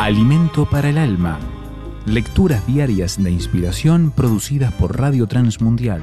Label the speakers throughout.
Speaker 1: Alimento para el alma. Lecturas diarias de inspiración producidas por Radio Transmundial.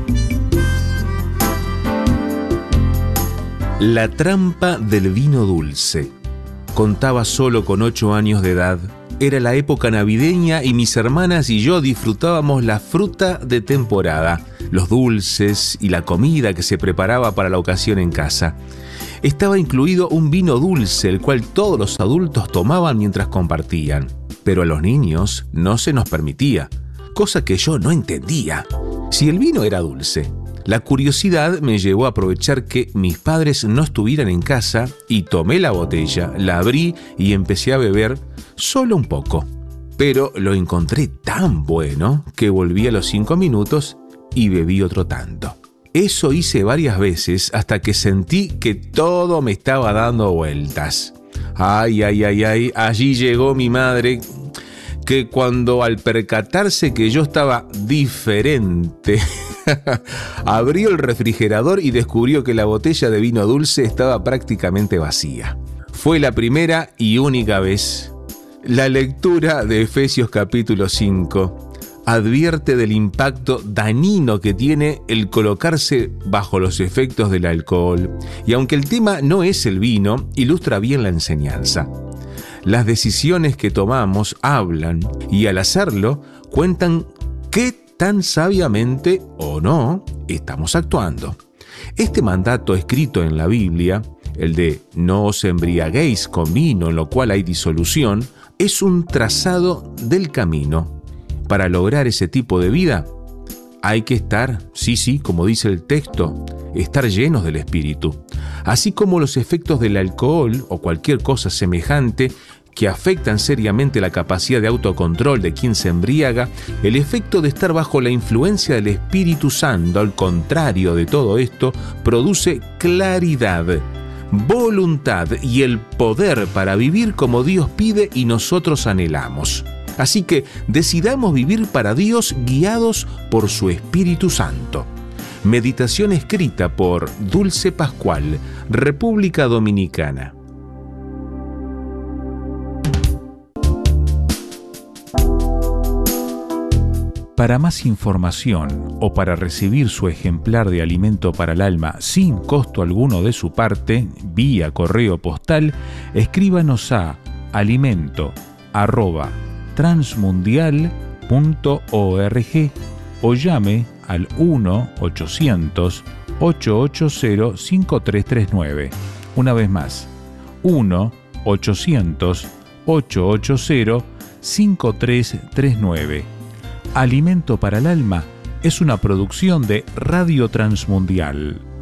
Speaker 2: La trampa del vino dulce. Contaba solo con 8 años de edad. Era la época navideña y mis hermanas y yo disfrutábamos la fruta de temporada, los dulces y la comida que se preparaba para la ocasión en casa. Estaba incluido un vino dulce, el cual todos los adultos tomaban mientras compartían. Pero a los niños no se nos permitía, cosa que yo no entendía. Si el vino era dulce, la curiosidad me llevó a aprovechar que mis padres no estuvieran en casa y tomé la botella, la abrí y empecé a beber solo un poco. Pero lo encontré tan bueno que volví a los 5 minutos y bebí otro tanto. Eso hice varias veces hasta que sentí que todo me estaba dando vueltas. Ay, allí llegó mi madre, que cuando al percatarse que yo estaba diferente, abrió el refrigerador y descubrió que la botella de vino dulce estaba prácticamente vacía. Fue la primera y única vez. La lectura de Efesios capítulo 5 advierte del impacto dañino que tiene el colocarse bajo los efectos del alcohol, y aunque el tema no es el vino, ilustra bien la enseñanza. Las decisiones que tomamos hablan, y al hacerlo, cuentan qué tan sabiamente o no estamos actuando. Este mandato escrito en la Biblia, el de no os embriaguéis con vino en lo cual hay disolución, es un trazado del camino. Para lograr ese tipo de vida, hay que estar, como dice el texto, estar llenos del Espíritu. Así como los efectos del alcohol o cualquier cosa semejante que afectan seriamente la capacidad de autocontrol de quien se embriaga, el efecto de estar bajo la influencia del Espíritu Santo, al contrario de todo esto, produce claridad, voluntad y el poder para vivir como Dios pide y nosotros anhelamos. Así que decidamos vivir para Dios guiados por su Espíritu Santo. Meditación escrita por Dulce Pascual, República Dominicana.
Speaker 1: Para más información o para recibir su ejemplar de Alimento para el Alma sin costo alguno de su parte, vía correo postal, escríbanos a alimento@transmundial.org o llame al 1-800-880-5339. Una vez más, 1-800-880-5339. Alimento para el Alma es una producción de Radio Transmundial.